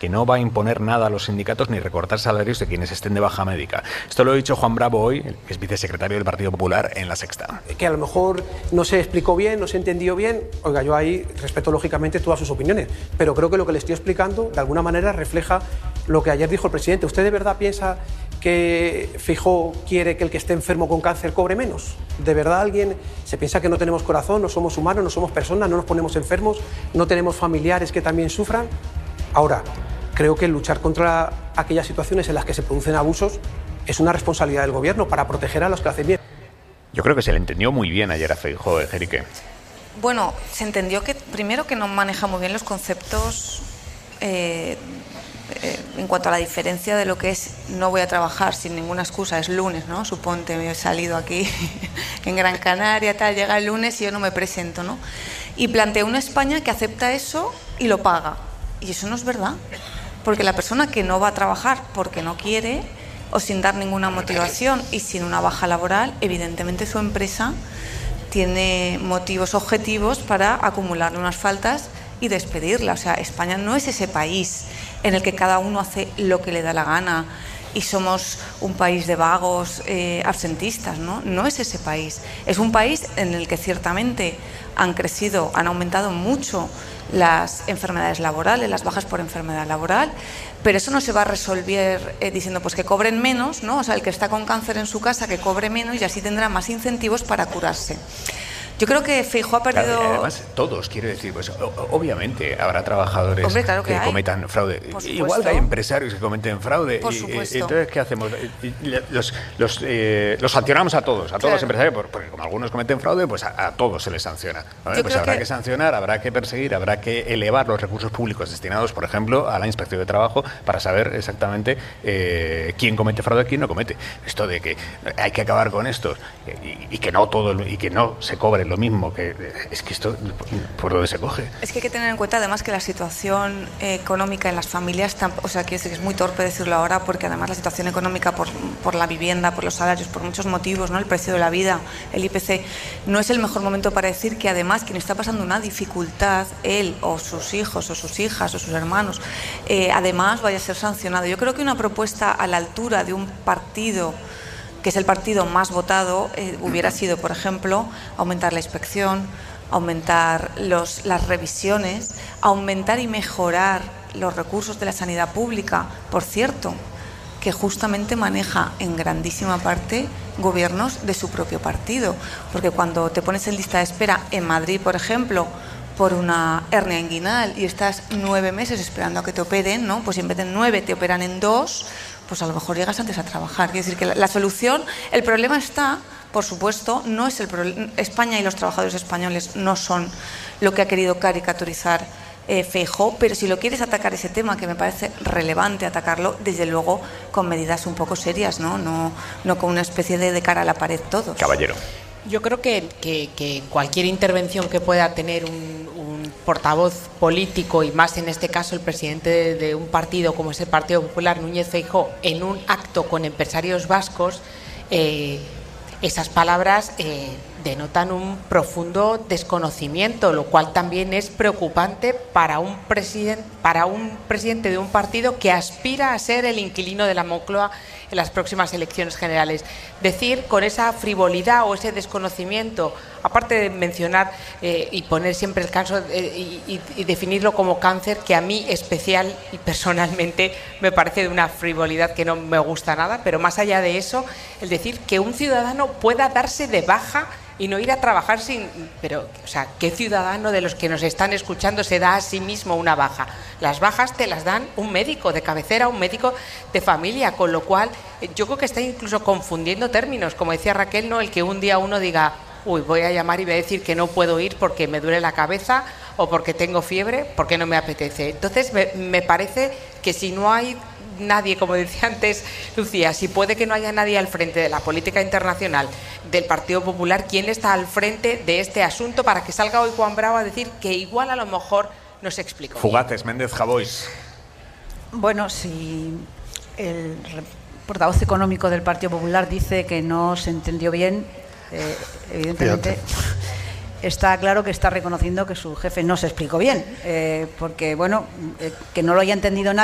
que no va a imponer nada a los sindicatos ni recortar salarios de quienes estén de baja médica. Esto lo ha dicho Juan Bravo hoy, que es vicesecretario del Partido Popular, en La Sexta. Que a lo mejor no se explicó bien, no se entendió bien. Oiga, yo ahí respeto lógicamente todas sus opiniones, pero creo que lo que le estoy explicando de alguna manera refleja lo que ayer dijo el presidente. ¿Usted de verdad piensa que Feijóo quiere que el que esté enfermo con cáncer cobre menos? ¿De verdad alguien se piensa que no tenemos corazón, no somos humanos, no somos personas, no nos ponemos enfermos, no tenemos familiares que también sufran? Ahora, creo que luchar contra aquellas situaciones en las que se producen abusos es una responsabilidad del gobierno para proteger a los que hacen bien. Yo creo que se le entendió muy bien ayer a Feijóo, Jerique. Bueno, se entendió que primero que no maneja muy bien los conceptos en cuanto a la diferencia de lo que es no voy a trabajar sin ninguna excusa, es lunes, ¿no? Suponte, me he salido aquí en Gran Canaria, tal, llega el lunes y yo no me presento, ¿no? Y plantea una España que acepta eso y lo paga. Y eso no es verdad, porque la persona que no va a trabajar porque no quiere o sin dar ninguna motivación y sin una baja laboral, evidentemente su empresa tiene motivos objetivos para acumularle unas faltas y despedirla. O sea, España no es ese país en el que cada uno hace lo que le da la gana y somos un país de vagos absentistas, ¿no? No es ese país. Es un país en el que ciertamente han aumentado mucho las enfermedades laborales, las bajas por enfermedad laboral, pero eso no se va a resolver diciendo pues que cobren menos, ¿no? O sea, el que está con cáncer en su casa que cobre menos y así tendrá más incentivos para curarse. Yo creo que Feijóo ha perdido... Claro, además, todos, quiero decir, pues obviamente habrá trabajadores que cometan fraude. Igual hay empresarios que cometen fraude. Por supuesto. Y entonces, ¿qué hacemos? Los sancionamos a todos los empresarios, porque como algunos cometen fraude, pues a todos se les sanciona. Pues habrá que sancionar, habrá que perseguir, habrá que elevar los recursos públicos destinados, por ejemplo, a la Inspección de Trabajo para saber exactamente quién comete fraude y quién no comete. Esto de que hay que acabar con esto y que no todo y que no se cobre lo mismo, que es que esto por dónde se coge. Es que hay que tener en cuenta además que la situación económica en las familias, o sea, quiero decir que es muy torpe decirlo ahora, porque además la situación económica por la vivienda, por los salarios, por muchos motivos, ¿no? El precio de la vida, el IPC, no es el mejor momento para decir que además quien está pasando una dificultad, él o sus hijos o sus hijas o sus hermanos, además vaya a ser sancionado. Yo creo que una propuesta a la altura de un partido que es el partido más votado, hubiera sido, por ejemplo, aumentar la inspección, aumentar las revisiones, aumentar y mejorar los recursos de la sanidad pública. Por cierto, que justamente maneja en grandísima parte gobiernos de su propio partido, porque cuando te pones en lista de espera en Madrid, por ejemplo, por una hernia inguinal y estás 9 meses esperando a que te operen, ¿no? Pues en vez de 9 te operan en 2, pues a lo mejor llegas antes a trabajar. Quiere decir que la solución, el problema está, por supuesto, no es el problema. España y los trabajadores españoles no son lo que ha querido caricaturizar Feijóo, pero si lo quieres atacar ese tema, que me parece relevante atacarlo, desde luego con medidas un poco serias, no con una especie de cara a la pared todos. Caballero. Yo creo que cualquier intervención que pueda tener un portavoz político, y más en este caso el presidente de un partido como es el Partido Popular, Núñez Feijóo, en un acto con empresarios vascos, esas palabras denotan un profundo desconocimiento, lo cual también es preocupante para un presidente de un partido que aspira a ser el inquilino de la Moncloa en las próximas elecciones generales. Decir con esa frivolidad o ese desconocimiento, aparte de mencionar y poner siempre el caso y definirlo como cáncer, que a mí especial y personalmente me parece de una frivolidad que no me gusta nada, pero más allá de eso, el decir que un ciudadano pueda darse de baja y no ir a trabajar pero, o sea, ¿qué ciudadano de los que nos están escuchando se da a sí mismo una baja? Las bajas te las dan un médico de cabecera, un médico de familia, con lo cual yo creo que está incluso confundiendo términos, como decía Raquel, ¿no? El que un día uno diga, uy, voy a llamar y voy a decir que no puedo ir porque me duele la cabeza o porque tengo fiebre, porque no me apetece. Entonces me parece que si no hay nadie, como decía antes Lucía, si puede que no haya nadie al frente de la política internacional del Partido Popular, ¿quién está al frente de este asunto para que salga hoy Juan Bravo a decir que igual a lo mejor no se explicó? Fugaces, Méndez Javois. Bueno, si el portavoz económico del Partido Popular dice que no se entendió bien, evidentemente está claro que está reconociendo que su jefe no se explicó bien, porque bueno, que no lo haya entendido nadie.